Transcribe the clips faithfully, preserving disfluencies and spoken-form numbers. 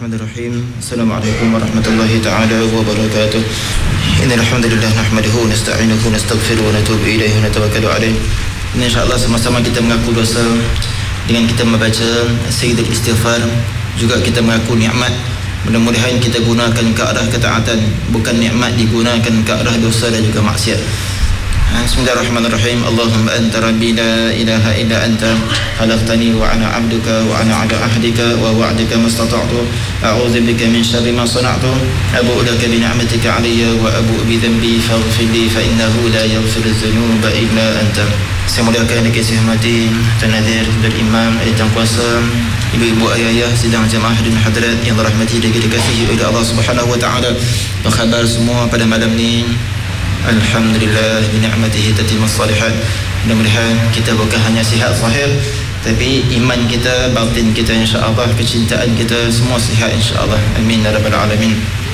Bismillahirrahmanirrahim. Assalamualaikum warahmatullahi ta'ala wabarakatuh. Innal hamdalillah nahmaduhu wa nasta'inuhu wa nastaghfiruhu wa natubu ilaihi wa natawakkalu alaihi. Insyaallah sama-sama kita mengaku dosa dengan kita membaca sayyidul istighfar, juga kita mengaku nikmat. Mudah-mudahan kita gunakan ke arah ketaatan, bukan nikmat digunakan ke arah dosa dan juga maksiat. Bismillahirrahmanirrahim. Allahumma anta rabbi la ilaha illa anta khalaqtani wa ana 'abduka wa ana 'ala ahdika wa wa'dika mastata'tu a'udzu bika min syarri ma sana'tu abu'u laka bi ni'matika 'alayya wa abu'u bi dhanbi faghfir li fa innahu la yaghfiru dzunuba illa anta. Saya muliakan dan kasih hormati Tuan Nazir dan Imam Yang Kuasa, ibu-ibu, ayah-ayah, sidang jemaah dan hadirat yang dirahmati dan dikasihi oleh Allah Subhanahu wa taala. Apa khabar semua pada malam ni? Alhamdulillah bi ni'matihi tatimmus salihat. Mudah-mudahan kita bukan hanya sihat zahir, tapi iman kita, batin kita, insya-Allah, kecintaan kita semua sihat, insya-Allah. Amin ya rabbal alamin.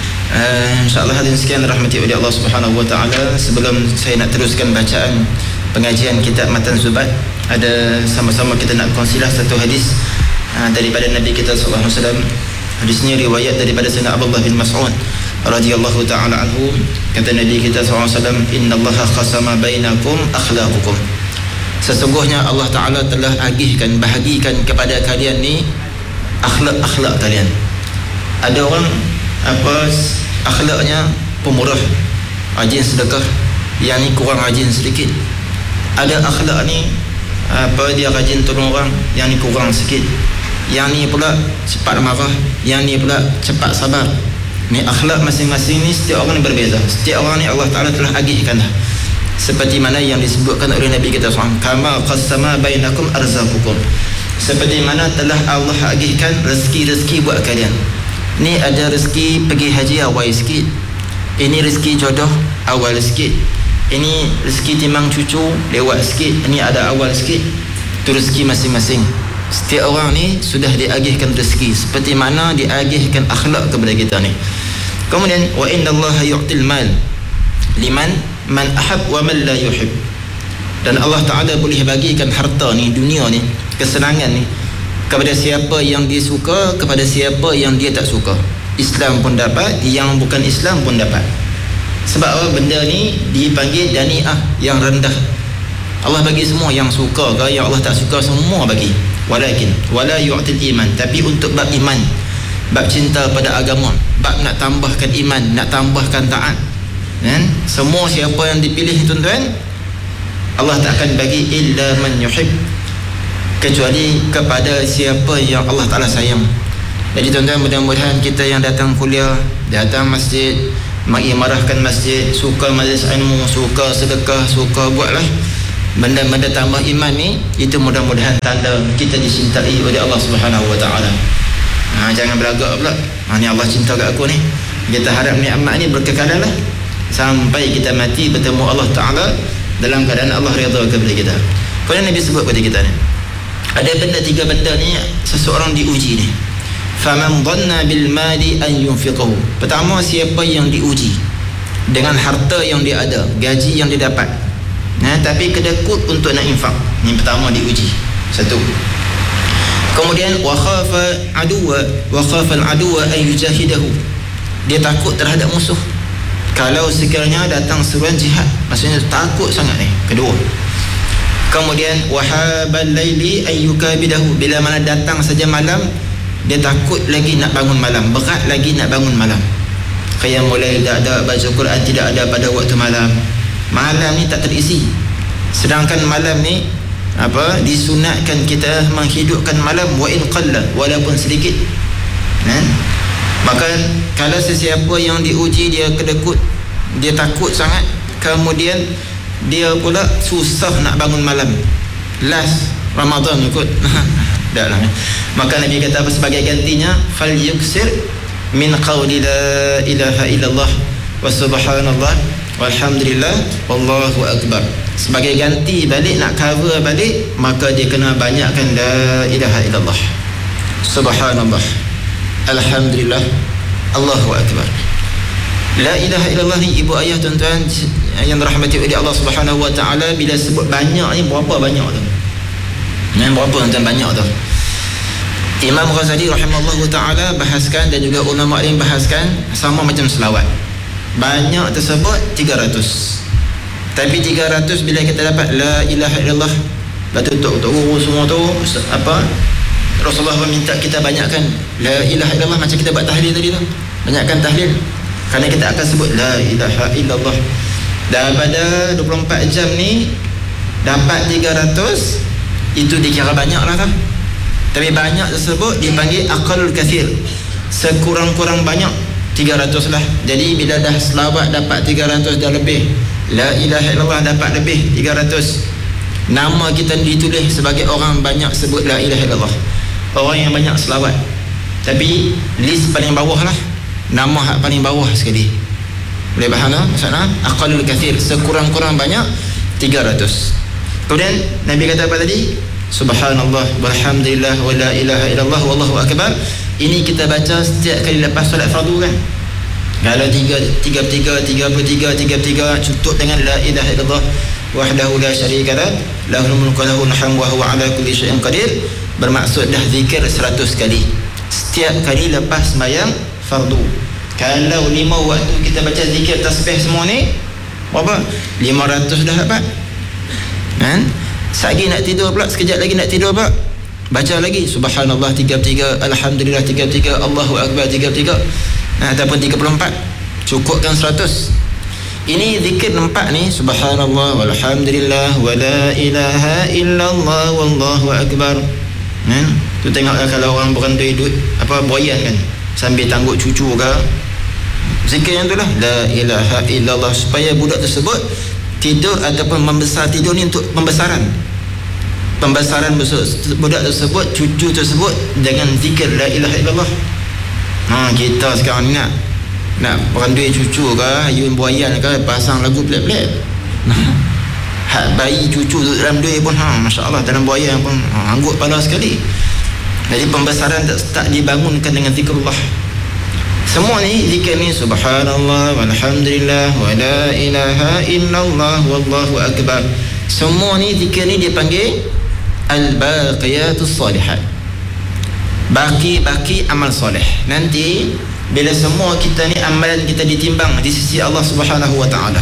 Uh, insya-Allah hadirin sekian rahmati oleh Allah Subhanahu wa taala. Sebelum saya nak teruskan bacaan pengajian kitab Matan Zubat, ada sama-sama kita nak kongsilah satu hadis uh, daripada Nabi kita sallallahu alaihi wasallam. Hadis ini riwayat daripada Sayyidina Abdullah bin Mas'ud radhiyallahu ta'ala anhu. Kata Nabi kita sallallahu alaihi wasallam, innallaha qasama bainakum akhlaqukum. Sesungguhnya Allah Ta'ala telah agihkan, bahagikan kepada kalian ni akhlak-akhlak kalian. Ada orang apa akhlaknya pemurah, rajin sedekah, yang ni kurang rajin sedikit. Ada akhlak ni apa dia rajin tolong orang, yang ni kurang sikit. Yang ni pula cepat marah, yang ni pula cepat sabar. Ni akhlak masing-masing ni setiap orang ni berbeza. Setiap orang ni Allah Ta'ala telah agihkan dah, seperti mana yang disebutkan oleh Nabi kita sallallahu alaihi wasallam, kama qassama bainakum arzaqukum. Seperti mana telah Allah agihkan rezeki-rezeki buat kalian. Ni ada rezeki pergi haji awal sikit, ini rezeki jodoh awal sikit, ini rezeki timang cucu lewat sikit, ini ada awal sikit. Itu rezeki masing-masing. Setiap orang ni sudah diagihkan rezeki seperti mana diagihkan akhlak kepada kita ni. Kemudian wa innallaha yu'til mal liman man ahab wa man la yuhib. Dan Allah Ta'ala boleh bagikan harta ni, dunia ni, kesenangan ni, kepada siapa yang dia suka, kepada siapa yang dia tak suka. Islam pun dapat, yang bukan Islam pun dapat. Sebab apa? Benda ni dipanggil dani'ah, yang rendah. Allah bagi semua, yang suka ke yang Allah tak suka semua bagi. Walakin wala yu'til iman, tapi untuk bab iman, bab cinta pada agama, bab nak tambahkan iman, nak tambahkan taat, kan? Semua siapa yang dipilih tuan-tuan, Allah tak akan bagi illa man yuhib, kecuali kepada siapa yang Allah Ta'ala sayang. Jadi tuan-tuan, mudah-mudahan kita yang datang kuliah, datang masjid, mari marahkan masjid, suka majlis ilmu, suka sedekah, suka buatlah benda-benda tambah iman ni, itu mudah-mudahan tanda kita dicintai oleh Allah Subhanahu wa taala. Ha, jangan beragak pula, ha, ni Allah cinta kat aku ni. Kita harap nikmat ni berkekalan lah sampai kita mati bertemu Allah Ta'ala dalam keadaan Allah redha kepada kita. Kemudian Nabi sebut kepada kita ni, ada benda, tiga benda ni seseorang diuji ni. Faman dhanna bil mali an yunfiqahu. Pertama, siapa yang diuji dengan harta yang dia ada, gaji yang dia dapat, nah, tapi kedekut untuk nak infak. Ini pertama diuji. Satu. Kemudian wa khafa aduwa wa khafa al-aduwa an yujahidahu. Dia takut terhadap musuh. Kalau sekiranya datang seruan jihad, maksudnya takut sangat ni. Kedua. Kemudian wa habal laili an yukabidahu. Bila mana datang saja malam, dia takut lagi nak bangun malam, berat lagi nak bangun malam. Qiyamul lail tak ada, baca Quran tidak ada pada waktu malam. Malam ni tak terisi. Sedangkan malam ni apa, disunatkan kita menghidupkan malam wa in qalla, walaupun sedikit. Kan? Maka kalau sesiapa yang diuji dia kedekut, dia takut sangat, kemudian dia pula susah nak bangun malam, last Ramadan ikut dah lah. Maka Nabi kata apa sebagai gantinya, fal yuksir min qawli la ilaha illallah wa subhanallah walhamdulillah wallahu akbar. Sebagai ganti balik, nak cover balik, maka dia kena banyakkan la ilaha illallah, subhanallah, alhamdulillah, Allahu akbar. La ilaha illallah ni ibu ayah tuan-tuan yang dirahmati oleh Allah Subhanahu wa taala, bila sebut banyak ni berapa banyak tu? Yang berapa tuan-tuan banyak tu? Imam Ghazali rahimahullah ta'ala bahaskan dan juga ulama lain bahaskan sama macam selawat. Banyak tersebut tiga ratus. Tapi tiga ratus bila kita dapat la ilaha illallah, lepas tu untuk guru semua tu apa, Rasulullah meminta kita banyakkan la ilaha illallah macam kita buat tahlil tadi tu. Banyakkan tahlil. Kerana kita akan sebut la ilaha illallah. Dan pada dua puluh empat jam ni dapat tiga ratus, itu dikira banyak lah kan. Tapi banyak tersebut dipanggil aqallul kathir, sekurang-kurang banyak tiga ratus lah. Jadi bila dah selawat dapat tiga ratus dah lebih, la ilaha illallah dapat lebih tiga ratus, nama kita ditulis sebagai orang banyak sebut la ilaha illallah, orang yang banyak selawat. Tapi list paling bawah lah, nama hak paling bawah sekali. Boleh faham tak maksudnya? Aqallul kathir, sekurang-kurang banyak tiga ratus. Kemudian Nabi kata apa tadi? Subhanallah walhamdulillah wa la ilaha illallah wallahu akbar. Ini kita baca setiap kali lepas solat fardu kan. Kalau tiga tiga tiga tiga tiga tiga tiga cukup dengan la ilaha illallah wahdahu la syarika lah, lahul mulku wa lahul hamdu wa huwa ala kulli syai'in qadir, bermaksud dah zikir seratus kali setiap kali lepas sembahyang fardu. Kalau lima waktu kita baca zikir tasbih semua ni berapa? lima ratus dah dapat kan? Sekejap nak tidur pula, sekejap lagi nak tidur pula, baca lagi subhanallah tiga puluh tiga, alhamdulillah tiga puluh tiga, Allahu akbar tiga puluh tiga, nah, ataupun tiga puluh empat, cukupkan seratus. Ini zikir empat ni, subhanallah walhamdulillah wa la ilaha illallah wallahu akbar. Kan? Tu tengoklah kalau orang berandai duit apa boyan kan, sambil tangguh cucu ke, zikir yang tu lah la ilaha illallah, supaya budak tersebut tidur ataupun membesar. Tidur ni untuk pembesaran, pembesaran budak tersebut, cucu tersebut dengan zikir la ilaha illallah. Ha, kita sekarang ni nak nak berandui cucu ke, ayun buayan ke, pasang lagu pelik-pelik. Hak bayi cucu tu dalam duit pun ha, masya-Allah, dalam buayan pun ha, anggut kepala sekali. Jadi pembesaran tak, tak dibangunkan dengan zikrullah. Semua ni zikir ni subhanallah walhamdulillah wa la ilaha illallah wallahu akbar. Semua ni zikir ni dipanggil al-baqiyatus salihat, baki-baki amal soleh. Nanti bila semua kita ni amalan kita ditimbang di sisi Allah Subhanahu wa taala,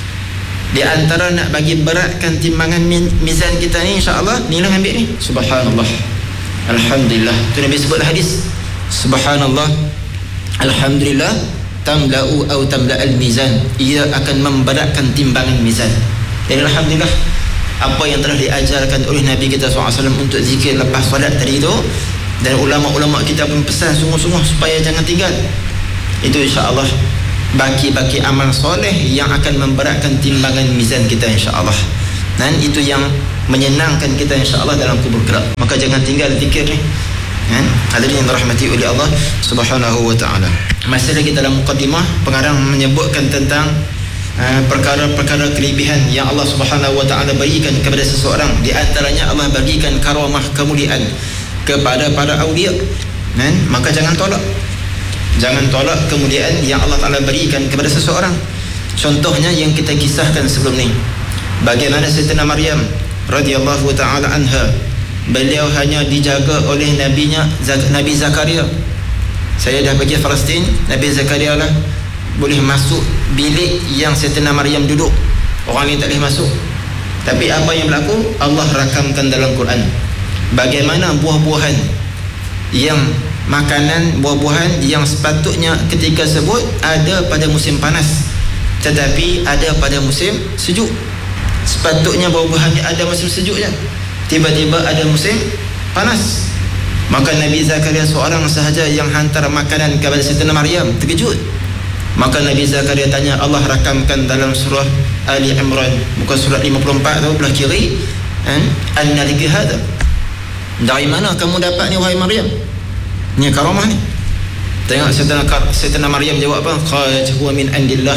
di antara nak bagi beratkan timbangan mizan kita ni, insya-Allah ni lah ambil ni subhanallah alhamdulillah. Tu Nabi sebut hadis subhanallah alhamdulillah tamla'u atau tamla'al mizan, ia akan memberatkan timbangan mizan. Dan alhamdulillah apa yang telah diajarkan oleh Nabi kita sallallahu alaihi wasallam untuk zikir lepas solat tadi itu, dan ulama-ulama kita pun pesan sungguh-sungguh supaya jangan tinggal, itu insya-Allah baki-baki amal soleh yang akan memberatkan timbangan mizan kita insya-Allah. Dan itu yang menyenangkan kita insya-Allah dalam kubur kelak. Maka jangan tinggal zikir ni. Kan? Hadirin yang dirahmati oleh Allah Subhanahu wa taala. Masih lagi dalam mukadimah, pengarang menyebutkan tentang uh, perkara-perkara kelebihan yang Allah Subhanahu wa taala berikan kepada seseorang. Di antaranya Allah bagikan karamah, kemuliaan kepada para awliya. Kan? Maka jangan tolak. Jangan tolak kemuliaan yang Allah Taala berikan kepada seseorang. Contohnya yang kita kisahkan sebelum ni, bagaimana Sayyidatina Maryam radhiyallahu taala anha, beliau hanya dijaga oleh nabinya Nabi Zakaria. Saya dah pergi Palestin, Nabi Zakaria lah boleh masuk bilik yang Sayyidatina Maryam duduk, orang lain tak boleh masuk. Tapi apa yang berlaku, Allah rakamkan dalam Quran bagaimana buah-buahan yang makanan buah-buahan yang sepatutnya ketika sebut ada pada musim panas, tetapi ada pada musim sejuk. Sepatutnya buah-buahan ada musim sejuknya, tiba-tiba ada musim panas. Maka Nabi Zakaria seorang sahaja yang hantar makanan kepada Sayyidatina Maryam terkejut. Maka Nabi Zakaria tanya, Allah rakamkan dalam surah Ali Imran muka surat lima puluh empat tu belah kiri, anna laki hada, dari mana kamu dapat ni wahai Maryam, ni karamah ni. Tengok Sayyidatina, Sayyidatina Maryam jawab apa? Qad huwa min indillah.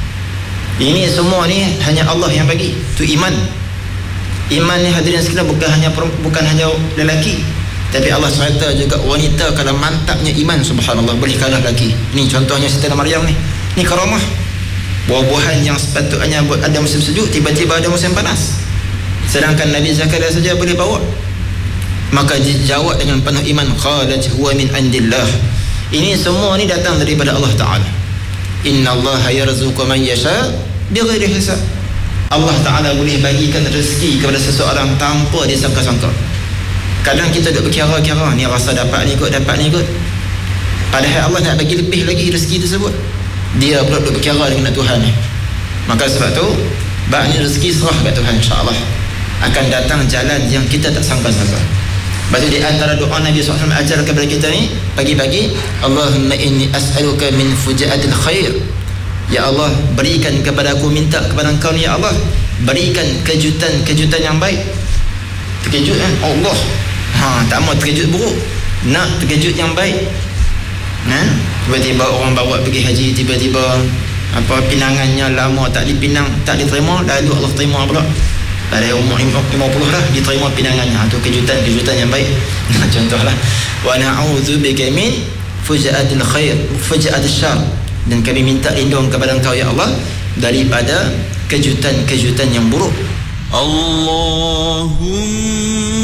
Ini semua ni hanya Allah yang bagi. Tu iman. Iman ni hadirin sekalian bukan hanya bukan hanya lelaki, tapi Allah serta juga wanita. Kalau mantapnya iman, subhanallah, boleh kalah lelaki. Ni contohnya Sayyidatina Maryam ni. Ni karamah. Buah-buahan yang sepatutnya ada musim sejuk, tiba-tiba ada musim panas. Sedangkan Nabi Zakaria saja boleh bawa Maka dijawab dengan penuh iman, qalat huwa min indillah. Ini semua ni datang daripada Allah Ta'ala. Inna Allah yarzuqu man yasha bighairi hisab. Allah Ta'ala boleh bagikan rezeki kepada seseorang tanpa disangka-sangka. Kadang kita duk berkira-kira, ni rasa dapat ni kot, dapat ni kot, padahal Allah nak bagi lebih lagi rezeki tersebut. Dia pula duk berkira dengan Tuhan ni. Maka sebab tu bab ni rezeki serah kat Tuhan, insya-Allah akan datang jalan yang kita tak sangka-sangka. Lepas tu di antara doa Nabi sallallahu alaihi wasallam ajar kepada kita ni pagi-pagi, Allahumma inni as'aluka min fujaatil khair. Ya Allah, berikan kepada aku, minta kepada Engkau ni ya Allah, berikan kejutan-kejutan yang baik. Terkejut kan? Allah. Ha, tak mau terkejut buruk, nak terkejut yang baik. Ha? Tiba-tiba orang bawa pergi haji, tiba-tiba apa pinangannya lama tak dipinang, tak diterima, lalu Allah terima pula. Dari umur lima puluh dah diterima pinangannya. Itu kejutan-kejutan yang baik. Contohlah, wa na'udzubika min fujaatil khair, fujaatil syarr. Dan kami minta lindung kepada Engkau ya Allah daripada kejutan-kejutan yang buruk. Allahumma